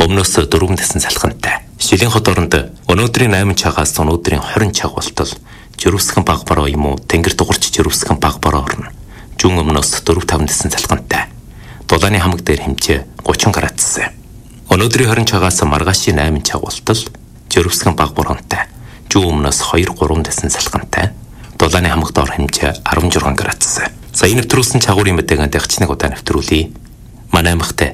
Өмнөөс 4 дэсэн салхантай. Шилийн хот оронд өнөөдрийн 8 цагаас өнөөдрийн 20 цаг болтол жирүүсгэн баг бороо юм уу тэнгэр дугарч жирүүсгэн баг бороо орно. Жүүн өмнөөс 4-5 дэсэн салхантай. Дулааны хамаг дээр хэмжээ 30 градус. Өнөөдрийн 20 цагаас маргаашийн 8 цаг болтол жирүүсгэн баг боронтой. Жүүн өмнөөс 2-3 дэсэн салхантай. Дулааны хамаг доор хэмжээ 16 градус. Сая нэвтрүүлсэн чагуурын мэдээгээ дагчныг удаа нэвтрүүлье. Манай аймагт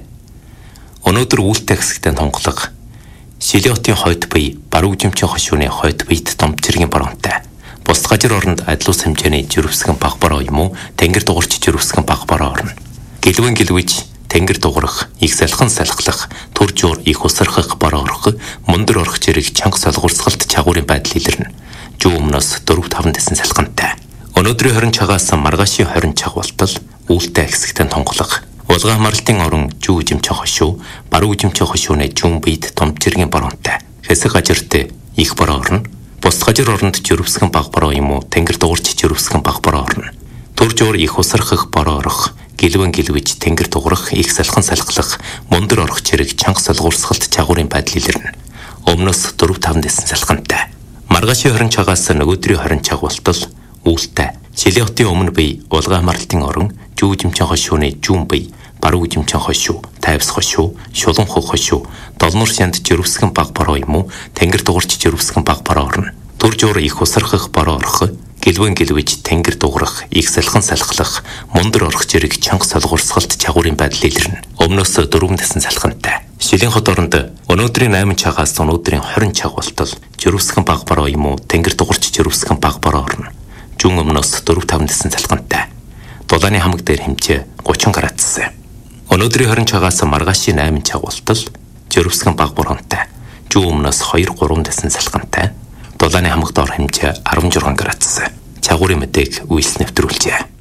өнөөдөр үүлтэй хэсэгтээ тунгалаг Шилийн хотын хойд бие баруун жимчийн хошууны хойд биед том цэргийн боронтой. Бус газар оронд адлуус хэмжээний жирүүсгэн баг бороо юм уу тэнгэр дугарч жирүүсгэн баг бороо орно. Гэлвэн гэлвэж тэнгэр дугарах, их салхан салхлах, төр жуур их усархах бороо орох, мундар орох зэрэг чанга солгуурсгалт чагуурын байдал илэрнэ. Жүүн өмнөөс 4-5 дэсэн салхантай. Өнөөдрийн 20 цагаас маргаашийн 20 цаг болтол үүлтэй хэсэгтээ тунгалаг Улгаан марлтын орон жүү жимчэн хошуу, баруун жимчэн хошууны жүүн биед том цэргийн боронтой. Хэсэг газарт их бороо орно. Бус газар оронд жирүүсгэн баг бороо юм уу тэнгэр дугарч жирүүсгэн баг бороо орно. Төр жуур их усархах бороо орох, гэлвэн гэлвэж тэнгэр дугарах, их салхан салхлах, мундар орох зэрэг чанга солгуурсгалт чагуурын байдал илэрнэ. Өмнөөс 4-5 дэсэн салхантай. Маргаашийн 20 цагаас нөгөөдрийн 20 цаг болтол үүлтэй Шилийн хотын өмнө бие улгаан марлтын орон жүү жимчэн хошууны жүүн бие баруун жимчэн хошуу, тайвс хошуу, шулуун хог хошуу, долнуур шанд жирүүсгэн баг бороо юм уу тэнгэр дугарч жирүүсгэн баг бороо орно. Төр жуур их усархах бороо орох, гэлвэн гэлвэж тэнгэр дугарах, их салхан салхлах, мундар орох зэрэг чанга солгуурсгалт чагуурын байдал илэрнэ. Өмнөөс 4 дэсэн салхантай. Шилийн хот оронд өнөөдрийн 8 цагаас өнөөдрийн 20 цаг болтол жирүүсгэн баг бороо юм уу тэнгэр дугарч жирүүсгэн баг бороо орно. Жүүн өмнөөс 4-5 дэсэн салхантай. Дулааны хамаг дээр хэмжээ 30 градус. Өнөөдрийн 20 цагаас маргаашийн 8 цаг болтол жирүүсгэн баг боронтой. Жүүн өмнөөс 2-3 дэсэн салхантай. Дулааны хамаг доор хэмжээ 16 градус. Чагуурын мэдээг үйлс нэвтрүүлжээ.